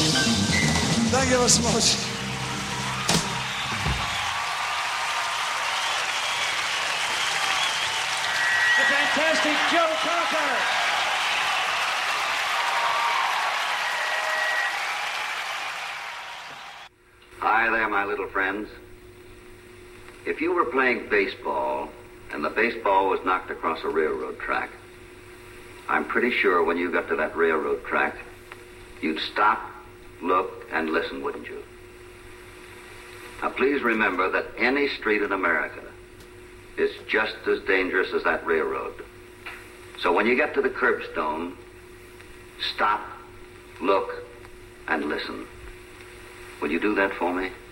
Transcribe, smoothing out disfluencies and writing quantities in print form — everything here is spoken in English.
Thank you so much. The fantastic Joe Cocker. Hi there, my little friends. If you were playing baseball and the baseball was knocked across a railroad track, I'm pretty sure when you got to that railroad track, you'd stop, look, and listen, wouldn't you? Now, please remember that any street in America is just as dangerous as that railroad. So when you get to the curbstone, stop, look, and listen. Will you do that for me?